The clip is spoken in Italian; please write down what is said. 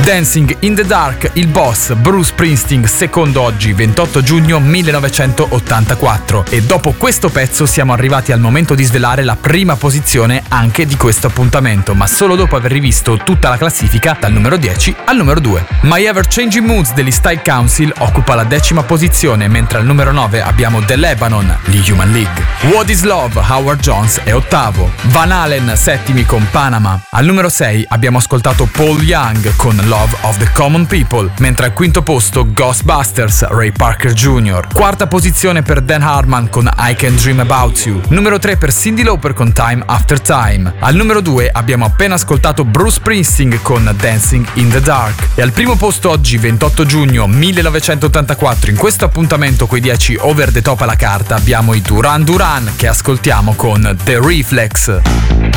Dancing in the Dark, il boss Bruce Springsteen, secondo oggi 28 giugno 1984. E dopo questo pezzo siamo arrivati al momento di svelare la prima posizione anche di questo appuntamento, ma solo dopo aver rivisto tutta la classifica dal numero 10 al numero 2. My Ever Changing Moods degli Style Council occupa la 10ª posizione, mentre al numero 9 abbiamo The Lebanon, gli Human League. What is Love, Howard Jones è 8º. Van Halen settimi con Panama. Al numero 6 abbiamo ascoltato Paul Young con Love of the Common People, mentre al 5º posto Ghostbusters, Ray Parker Jr. 4ª posizione per Dan Hartman con I Can Dream About You. Numero 3 per Cyndi Lauper con Time After Time. Al numero 2 abbiamo appena ascoltato Bruce Springsteen con Dancing in the Dark. E al primo posto oggi 28 giugno 1984, in questo appuntamento coi 10 over the top alla carta, abbiamo i Duran Duran che ascoltiamo con The Reflex.